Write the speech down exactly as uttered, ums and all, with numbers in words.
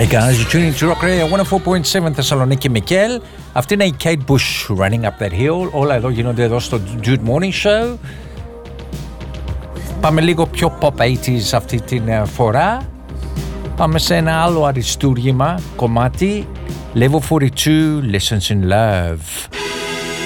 Hey guys, you're tuning to Rock Radio εκατό τέσσερα κόμμα επτά Θεσσαλονίκη Μικέλ. Αυτή είναι η Kate Bush, Running Up That Hill. Όλα εδώ γίνονται εδώ στο Jude Morning Show. Πάμε λίγο πιο pop ογδόντα αυτή την φορά. Πάμε σε ένα άλλο αριστούργημα κομμάτι. Level φορty two, Lessons in Love.